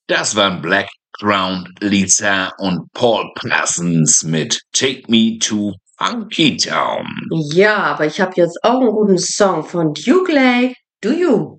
Das waren Blackground Lisa und Paul Parsons mit Take Me to Funky Town. Ja, aber ich habe jetzt auch einen guten Song von Duke Lake. Do You?